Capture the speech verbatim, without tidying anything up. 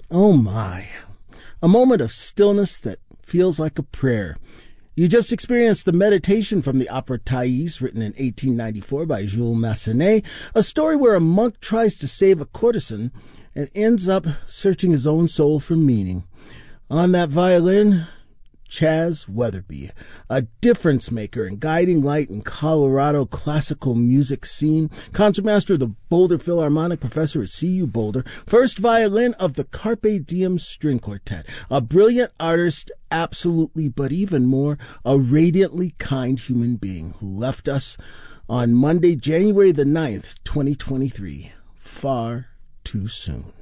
Oh my, a moment of stillness that feels like a prayer. You just experienced the meditation from the opera Thais, written in eighteen ninety-four by Jules Massenet, a story where a monk tries to save a courtesan and ends up searching his own soul for meaning. On that violin, Chas Weatherby, a difference maker and guiding light in Colorado classical music scene, concertmaster of the Boulder Philharmonic, professor at C U Boulder, first violin of the Carpe Diem String Quartet, a brilliant artist, absolutely, but even more, a radiantly kind human being who left us on Monday, January the ninth, twenty twenty-three, far too soon.